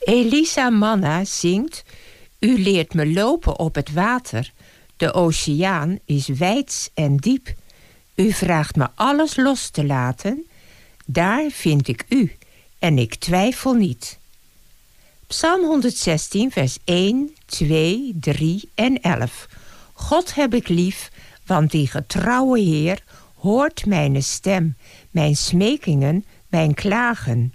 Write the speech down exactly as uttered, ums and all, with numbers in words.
Elisa Manna zingt: U leert me lopen op het water. De oceaan is wijds en diep. U vraagt me alles los te laten. Daar vind ik u en ik twijfel niet. Psalm honderdzestien, vers één, twee, drie en elf. God heb ik lief, want die getrouwe Heer hoort mijn stem, mijn smekingen, mijn klagen.